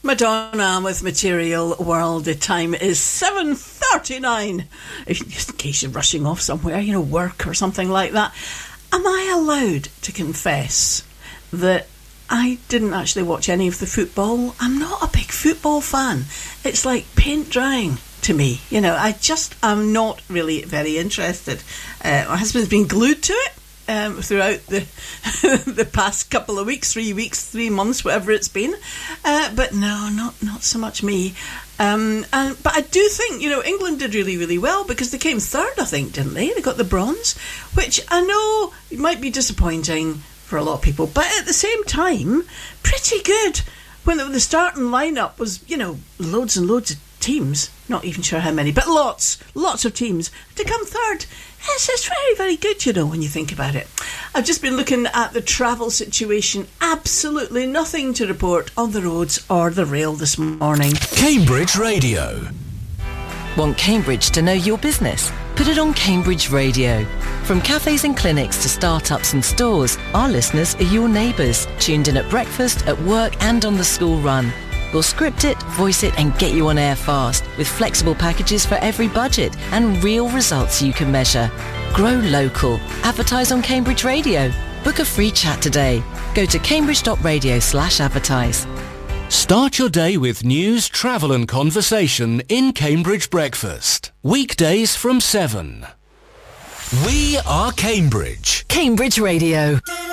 Madonna with Material World. The time is 7:39. Just in case you're rushing off somewhere, work or something like that. Am I allowed to confess that I didn't actually watch any of the football? I'm not a big football fan. It's like paint drying to me. I just am not really very interested. My husband's been glued to it throughout the past couple of weeks, 3 months, whatever it's been. But no, not so much me. But I do think, England did really, really well because they came third, I think, didn't they? They got the bronze, which I know might be disappointing for a lot of people, but at the same time, pretty good. When the starting lineup was, loads and loads of teams, not even sure how many, but lots of teams to come third. It's very, very good, when you think about it. I've just been looking at the travel situation. Absolutely nothing to report on the roads or the rail this morning. Cambridge Radio. Want Cambridge to know your business? Put it on Cambridge Radio. From cafes and clinics to startups and stores, our listeners are your neighbours, tuned in at breakfast, at work and on the school run. We'll script it, voice it and get you on air fast with flexible packages for every budget and real results you can measure. Grow local. Advertise on Cambridge Radio. Book a free chat today. Go to cambridge.radio/advertise. Start your day with news, travel and conversation in Cambridge Breakfast. Weekdays from 7. We are Cambridge. Cambridge Radio.